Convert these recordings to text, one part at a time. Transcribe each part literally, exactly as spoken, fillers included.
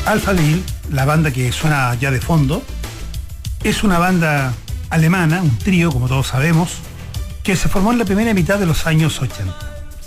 Alphaville, la banda que suena ya de fondo, es una banda alemana, un trío, como todos sabemos, que se formó en la primera mitad de los años ochenta.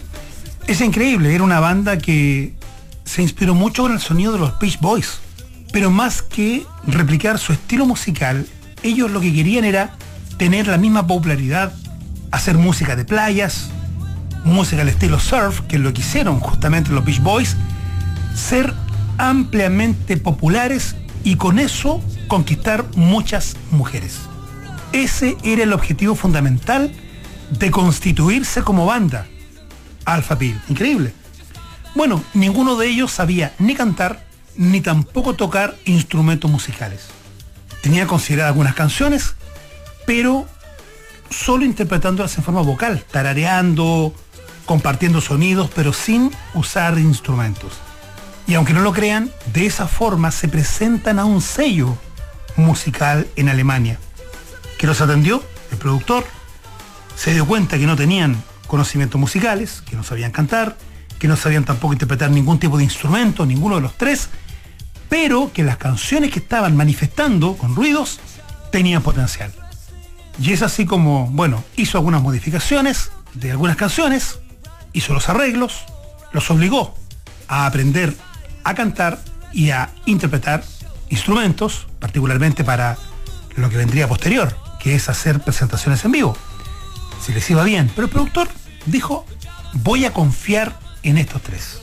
Es increíble, era una banda que se inspiró mucho con el sonido de los Beach Boys, pero más que replicar su estilo musical, ellos lo que querían era tener la misma popularidad, hacer música de playas, música al estilo surf, que es lo que hicieron justamente los Beach Boys, ser ampliamente populares y con eso conquistar muchas mujeres. Ese era el objetivo fundamental de constituirse como banda, Alphaville. Increíble. Bueno, ninguno de ellos sabía ni cantar ni tampoco tocar instrumentos musicales. Tenía consideradas algunas canciones, pero solo interpretándolas en forma vocal, tarareando, compartiendo sonidos, pero sin usar instrumentos. Y aunque no lo crean, de esa forma se presentan a un sello musical en Alemania, que los atendió, el productor, se dio cuenta que no tenían conocimientos musicales, que no sabían cantar, que no sabían tampoco interpretar ningún tipo de instrumento, ninguno de los tres, pero que las canciones que estaban manifestando con ruidos tenían potencial. Y es así como, bueno, hizo algunas modificaciones de algunas canciones, hizo los arreglos, los obligó a aprender a cantar y a interpretar instrumentos, particularmente para lo que vendría posterior, que es hacer presentaciones en vivo. Si les iba bien, pero el productor dijo, voy a confiar en estos tres.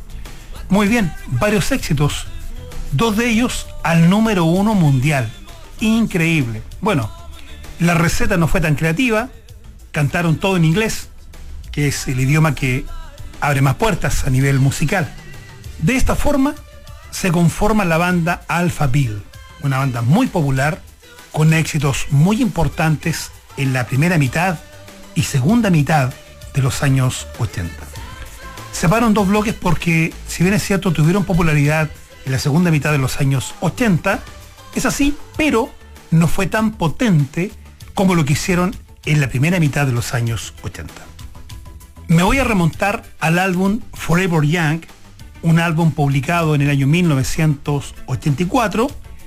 Muy bien, varios éxitos, dos de ellos al número uno mundial. Increíble. Bueno, la receta no fue tan creativa, cantaron todo en inglés, que es el idioma que abre más puertas a nivel musical. De esta forma se conforma la banda Alphaville, una banda muy popular, con éxitos muy importantes en la primera mitad y segunda mitad de los años ochenta. Separan dos bloques porque, si bien es cierto, tuvieron popularidad en la segunda mitad de los años ochenta, es así, pero no fue tan potente como lo que hicieron en la primera mitad de los años ochenta. Me voy a remontar al álbum Forever Young, un álbum publicado en el año mil novecientos ochenta y cuatro,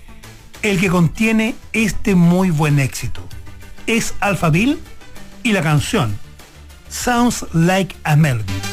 el que contiene este muy buen éxito. Es Alphaville y la canción Sounds Like a Melody.